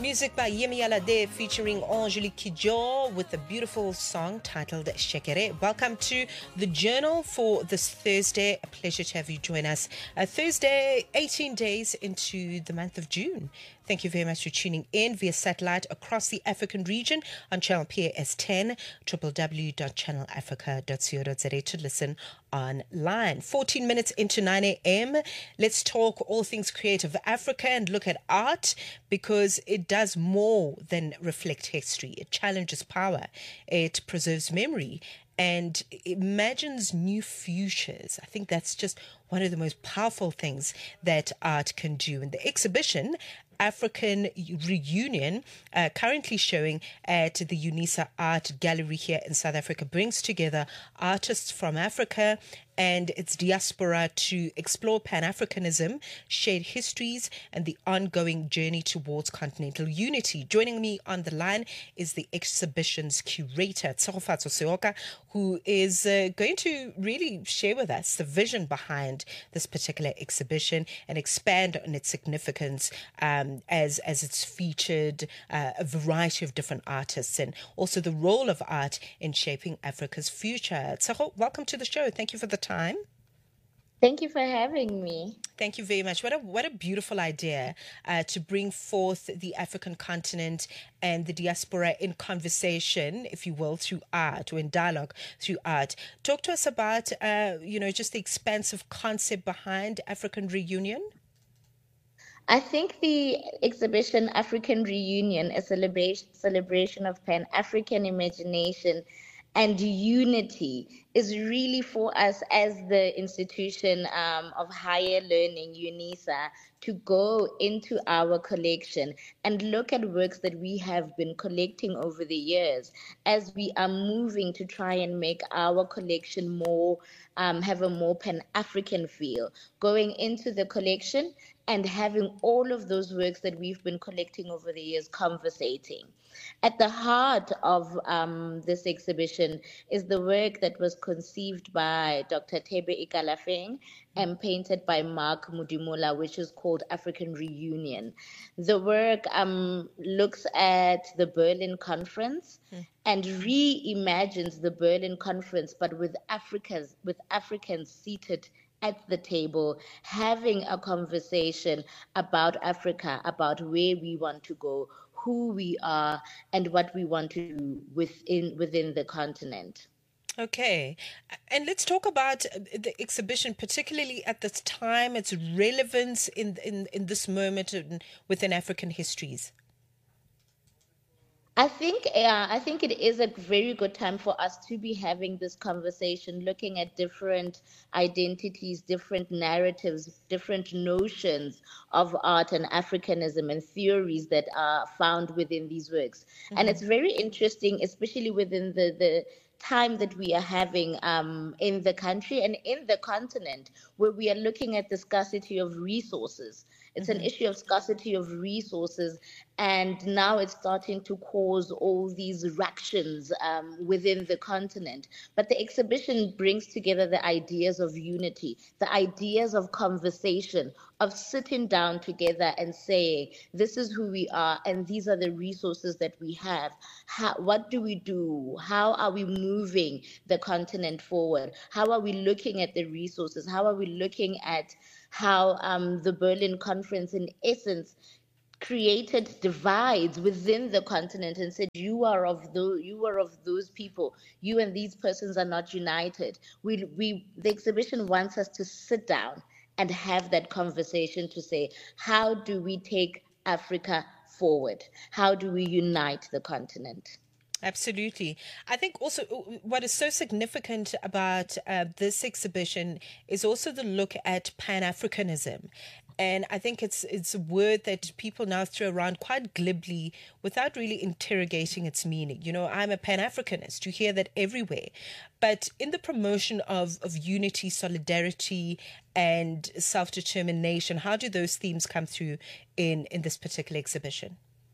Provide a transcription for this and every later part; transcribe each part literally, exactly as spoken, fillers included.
Music by Yemi Alade featuring Angelique Kidjo with a beautiful song titled Shekere. Welcome to the Journal for this Thursday. A pleasure to have you join us. Uh, Thursday, eighteen days into the month of June. Thank you very much for tuning in via satellite across the African region on channel P A S ten, w w w dot channel africa dot co dot za to listen online. fourteen minutes into nine a.m. Let's talk all things creative Africa and look at art, because it does more than reflect history. It challenges power. It preserves memory and imagines new futures. I think that's just one of the most powerful things that art can do. And the exhibition, African Reunion, uh, currently showing at the UNISA Art Gallery here in South Africa, brings together artists from Africa and its diaspora to explore Pan-Africanism, shared histories, and the ongoing journey towards continental unity. Joining me on the line is the exhibition's curator, Tshegofatso Seoka, who is uh, going to really share with us the vision behind this particular exhibition and expand on its significance um, as, as it's featured uh, a variety of different artists, and also the role of art in shaping Africa's future. Tshego, welcome to the show. Thank you for the time. Time. Thank you for having me. Thank you very much. What a what a beautiful idea uh, to bring forth the African continent and the diaspora in conversation, if you will, through art, or in dialogue through art. Talk to us about, uh, you know, just the expansive concept behind African Reunion. I think the exhibition African Reunion, a celebration celebration of Pan-African imagination and unity, is really for us as the institution um, of higher learning, UNISA, to go into our collection and look at works that we have been collecting over the years, as we are moving to try and make our collection more, um, have a more Pan-African feel. Going into the collection and having all of those works that we've been collecting over the years conversating. At the heart of um, this exhibition is the work that was conceived by Doctor Thebe Ikalafeng and painted by Mark Mudimola, which is called African Reunion. The work um, looks at the Berlin Conference mm. and reimagines the Berlin Conference, but with Africans, with Africans seated at the table, having a conversation about Africa, about where we want to go, who we are, and what we want to do within within the continent. Okay. And let's talk about the exhibition, particularly at this time, its relevance in in, in this moment within African histories. I think uh, I think it is a very good time for us to be having this conversation, looking at different identities, different narratives, different notions of art and Africanism and theories that are found within these works. Mm-hmm. And it's very interesting, especially within the, the time that we are having um, in the country and in the continent, where we are looking at the scarcity of resources. It's mm-hmm. an issue of scarcity of resources, and now it's starting to cause all these ructions um, within the continent. But the exhibition brings together the ideas of unity, the ideas of conversation, of sitting down together and saying, this is who we are, and these are the resources that we have. How, what do we do? How are we moving the continent forward? How are we looking at the resources? How are we looking at how um, the Berlin Conference, in essence, created divides within the continent and said, you are of those, you are of those people, you and these persons are not united. We, we, the exhibition wants us to sit down and have that conversation to say, how do we take Africa forward? How do we unite the continent? Absolutely. I think also what is so significant about uh, this exhibition is also the look at Pan-Africanism. And I think it's it's a word that people now throw around quite glibly without really interrogating its meaning. You know, I'm a Pan-Africanist. You hear that everywhere. But in the promotion of, of unity, solidarity, and self-determination, how do those themes come through in, in this particular exhibition?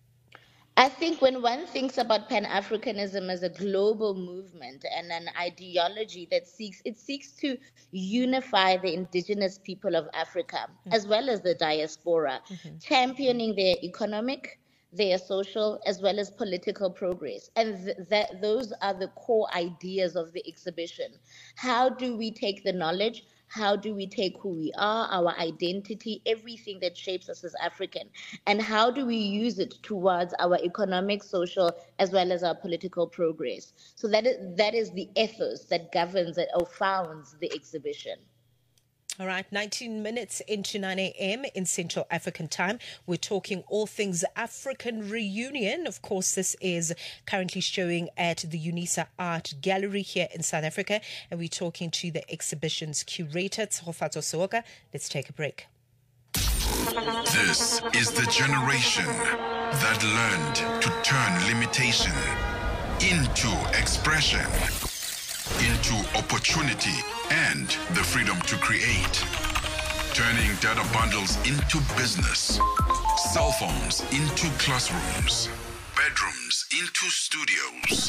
I think when one thinks about Pan-Africanism as a global movement and an ideology that seeks, it seeks to unify the indigenous people of Africa, mm-hmm. as well as the diaspora, mm-hmm. championing their economic, their social as well as political progress. And th- that those are the core ideas of the exhibition. How do we take the knowledge? How do we take who we are, our identity, everything that shapes us as African, and how do we use it towards our economic, social, as well as our political progress? So that is, that is the ethos that governs it or founds the exhibition. All right, nineteen minutes into nine a.m. in Central African time. We're talking all things African Reunion. Of course, this is currently showing at the UNISA Art Gallery here in South Africa. And we're talking to the exhibition's curator, Tshegofatso Seoka. Let's take a break. This is the generation that learned to turn limitation into expression, into opportunity and the freedom to create. Turning data bundles into business, cell phones into classrooms, bedrooms into studios.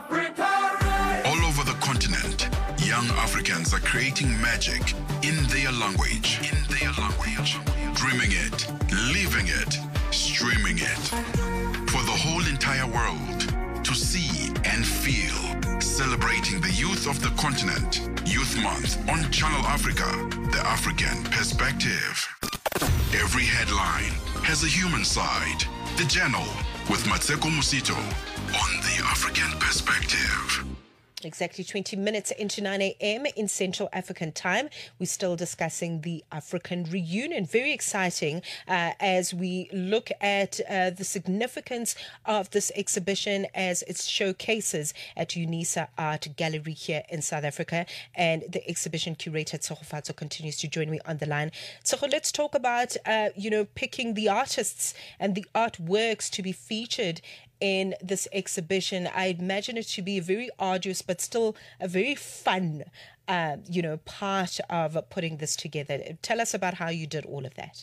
All over the continent, young Africans are creating magic in their language, in their language, dreaming it, living it, streaming it. For the whole entire world to see and feel. Celebrating the youth of the continent. Youth Month on Channel Africa, the African perspective. Every headline has a human side. The Journal with Matseko Musito on the African perspective. Exactly twenty minutes into nine a.m. in Central African time. We're still discussing the African Reunion. Very exciting uh, as we look at uh, the significance of this exhibition as it showcases at UNISA Art Gallery here in South Africa. And the exhibition curator, Tshegofatso, continues to join me on the line. Tshegofatso, let's talk about, uh, you know, picking the artists and the artworks to be featured in this exhibition. I imagine it to be a very arduous but still a very fun uh, you know part of putting this together. Tell us about how you did all of that.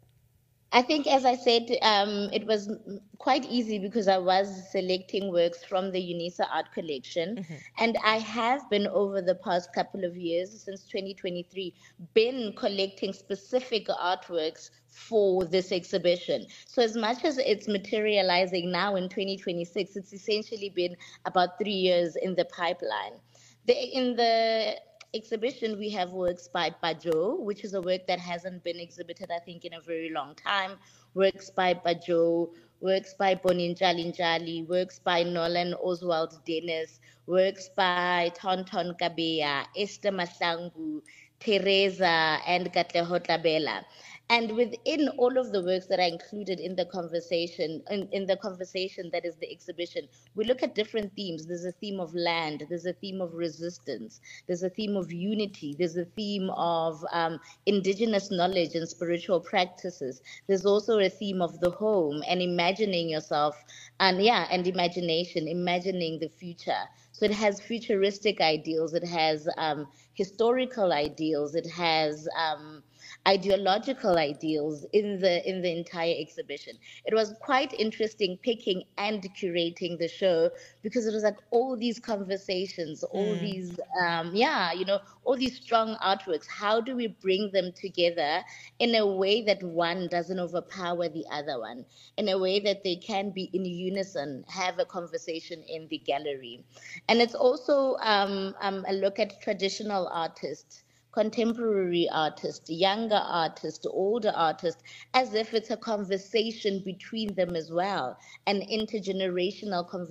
I think, as I said, um, it was quite easy because I was selecting works from the UNISA Art Collection. Mm-hmm. And I have been, over the past couple of years, since twenty twenty-three, been collecting specific artworks for this exhibition. So as much as it's materializing now in twenty twenty-six, it's essentially been about three years in the pipeline. The, in the exhibition, we have works by Bajo, which is a work that hasn't been exhibited, I think, in a very long time. Works by Bajo, works by Boninjali Njali, works by Nolan Oswald Dennis, works by Tonton Kabeya, Esther Masangu, Teresa, and Katleho Tlabela. And within all of the works that are included in the conversation, in, in the conversation that is the exhibition, we look at different themes. There's a theme of land, there's a theme of resistance, there's a theme of unity, there's a theme of um, indigenous knowledge and spiritual practices. There's also a theme of the home and imagining yourself, and yeah, and imagination, imagining the future. So it has futuristic ideals, it has um, historical ideals, it has um, ideological ideals in the in the entire exhibition. It was quite interesting picking and curating the show because it was like all these conversations, all mm. these um, yeah, you know, all these strong artworks. How do we bring them together in a way that one doesn't overpower the other one, in a way that they can be in unison, have a conversation in the gallery? And it's also um, um, a look at traditional artists, contemporary artists, younger artists, older artists, as if it's a conversation between them as well, an intergenerational conversation.